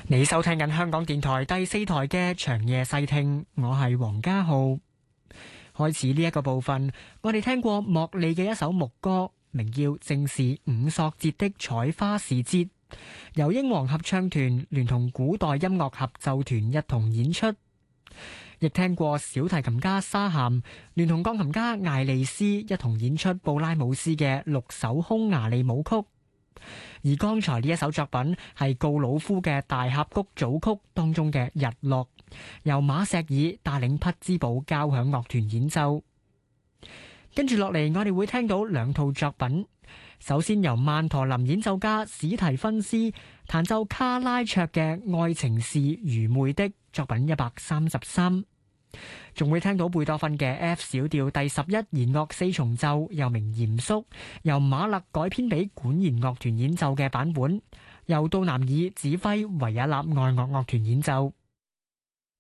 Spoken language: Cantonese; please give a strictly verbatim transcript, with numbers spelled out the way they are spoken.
你收聽緊香港電台第四台嘅長夜細聽，我係黃家浩。開始呢一個部分，我哋聽過莫莉嘅一首木歌，名叫《正是五索節的採花時節》，由英皇合唱團聯同古代音樂合奏團一同演出。亦聽過小提琴家沙咸聯同鋼琴家艾利斯一同演出布拉姆斯嘅六首匈牙利舞曲。而剛才呢一首作品係告魯夫嘅大峽谷組曲當中嘅日落，由馬錫爾帶領匹茲堡交響樂團演奏。跟住落嚟，我哋會聽到兩套作品。首先由曼陀林演奏家史提芬斯彈奏卡拉卓嘅《愛情是愚昧的》作品一百三十三，仲會聽到貝多芬嘅 F 小調第十一弦樂四重奏，又名嚴肅，由馬勒改編俾管弦樂團演奏嘅版本，由杜南爾指揮維也納愛樂樂團演奏。